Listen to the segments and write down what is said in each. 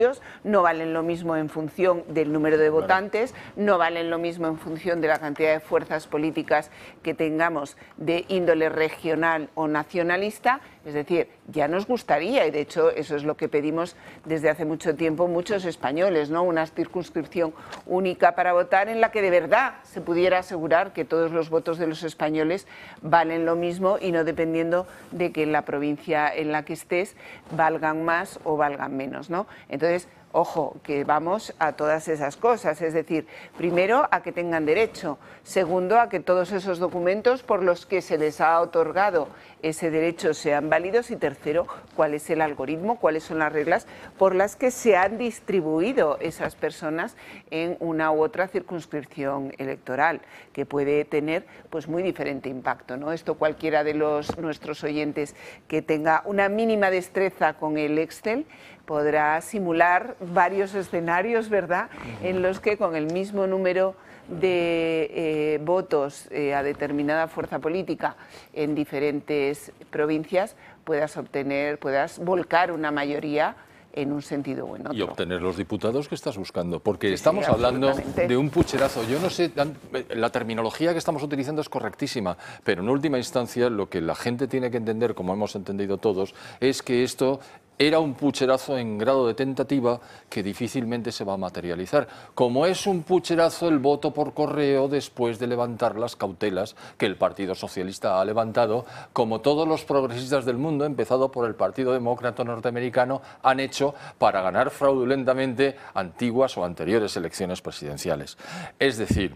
no valen lo mismo en función del número de votantes, no valen lo mismo en función de la cantidad de fuerzas políticas que tengamos de índole regional o nacionalista. Es decir, ya nos gustaría, y de hecho eso es lo que pedimos desde hace mucho tiempo muchos españoles, ¿no? Una circunscripción única para votar en la que de verdad se pudiera asegurar que todos los votos de los españoles valen lo mismo y no dependiendo de que en la provincia en la que estés valgan más o valgan menos, ¿no? Entonces, ojo, que vamos a todas esas cosas, es decir, primero a que tengan derecho, segundo a que todos esos documentos por los que se les ha otorgado ese derecho sean válidos y tercero, cuál es el algoritmo, cuáles son las reglas por las que se han distribuido esas personas en una u otra circunscripción electoral, que puede tener pues muy diferente impacto, ¿no? Esto cualquiera de nuestros oyentes que tenga una mínima destreza con el Excel podrá simular varios escenarios, ¿verdad?, en los que con el mismo número de votos a determinada fuerza política en diferentes provincias puedas volcar una la en un sentido o en otro. Y obtener los diputados que estás buscando, porque sí, estamos hablando de un pucherazo. Yo no sé, la terminología que estamos utilizando es correctísima, pero en última instancia lo que la gente tiene que entender, como hemos entendido todos, es que esto era un pucherazo en grado de tentativa que difícilmente se va a materializar. Como es un pucherazo el voto por correo después de levantar las cautelas que el Partido Socialista ha levantado, como todos los progresistas del mundo, empezado por el Partido Demócrata norteamericano, han hecho para ganar fraudulentamente antiguas o anteriores elecciones presidenciales. Es decir,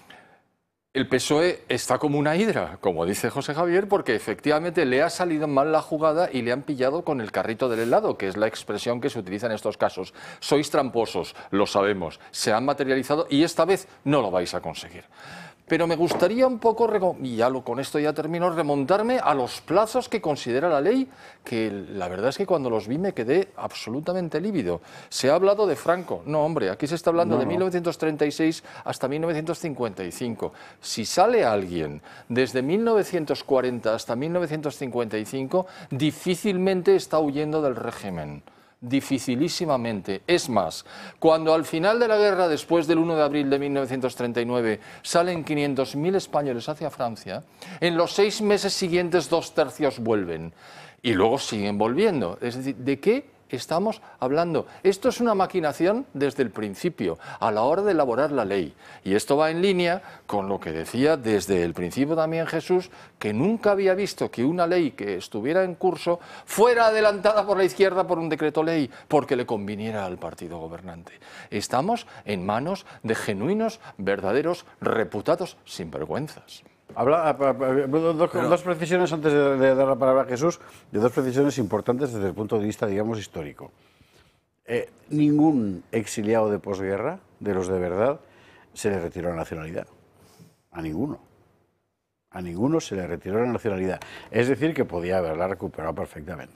el PSOE está como una hidra, como dice José Javier, porque efectivamente le ha salido mal la jugada y le han pillado con el carrito del helado, que es la expresión que se utiliza en estos casos. Sois tramposos, lo sabemos, se han materializado y esta vez no lo vais a conseguir. Pero me gustaría un poco, y con esto ya termino, remontarme a los plazos que considera la ley, que la verdad es que cuando los vi me quedé absolutamente lívido. Se ha hablado de Franco. No, hombre, aquí se está hablando de 1936 hasta 1955. Si sale alguien desde 1940 hasta 1955, difícilmente está huyendo del régimen. Dificilísimamente. Es más, cuando al final de la guerra, después del 1 de abril de 1939, salen 500.000 españoles hacia Francia, en los 6 meses siguientes 2/3 vuelven y luego siguen volviendo. Es decir, ¿de qué estamos hablando? Esto es una maquinación desde el principio, a la hora de elaborar la ley. Y esto va en línea con lo que decía desde el principio también Jesús, que nunca había visto que una ley que estuviera en curso fuera adelantada por la izquierda por un decreto ley, porque le conviniera al partido gobernante. Estamos en manos de genuinos, verdaderos, reputados sinvergüenzas. Dos precisiones antes de dar la palabra a Jesús, de dos precisiones importantes desde el punto de vista, digamos, histórico. Ningún exiliado de posguerra, de los de verdad, se le retiró la nacionalidad. A ninguno. A ninguno se le retiró la nacionalidad. Es decir, que podía haberla recuperado perfectamente.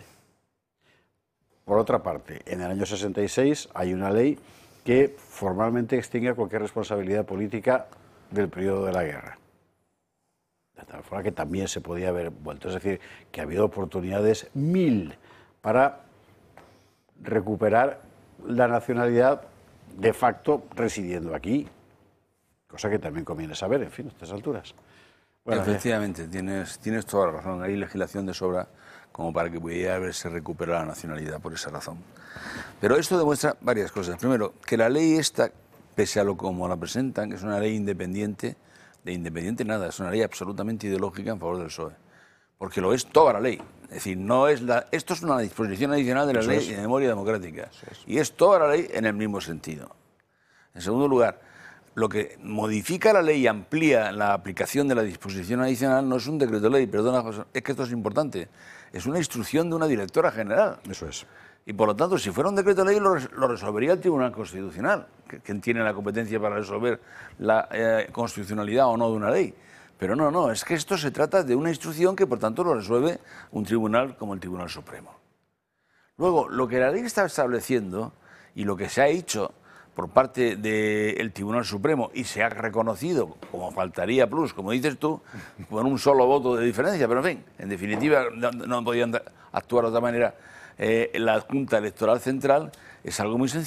Por otra parte, en el año 66 hay una ley que formalmente extingue cualquier responsabilidad política del periodo de la guerra. De tal forma que también se podía haber vuelto. Es decir, que ha habido oportunidades 1000 para recuperar la nacionalidad de facto residiendo aquí. Cosa que también conviene saber, en fin, a estas alturas. Bueno, efectivamente, tienes toda la razón. Hay legislación de sobra como para que pudiera haberse recuperado la nacionalidad por esa razón. Pero esto demuestra varias cosas. Primero, que la ley esta, pese a lo como la presentan, que es una ley independiente, de independiente nada, es una ley absolutamente ideológica en favor del PSOE, porque lo es toda la ley. Es decir, esto es una disposición adicional de la ley de memoria democrática, y es toda la ley en el mismo sentido. En segundo lugar, lo que modifica la ley y amplía la aplicación de la disposición adicional no es un decreto ley, perdona, José, es que esto es importante, es una instrucción de una directora general. Eso es. Y por lo tanto, si fuera un decreto ley, lo resolvería el Tribunal Constitucional, que tiene la competencia para resolver la constitucionalidad o no de una ley. Pero no, es que esto se trata de una instrucción que por tanto lo resuelve un tribunal como el Tribunal Supremo. Luego, lo que la ley está estableciendo y lo que se ha hecho por parte del Tribunal Supremo y se ha reconocido, como faltaría plus, como dices tú, con un solo voto de diferencia, pero en fin, en definitiva no podían actuar de otra manera, la Junta Electoral Central, es algo muy sencillo.